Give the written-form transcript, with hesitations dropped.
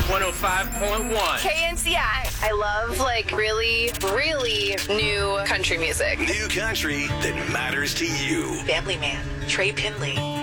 105.1. KNCI. I love really, really new country music. New country that matters to you. Family Man, Trey Pinley.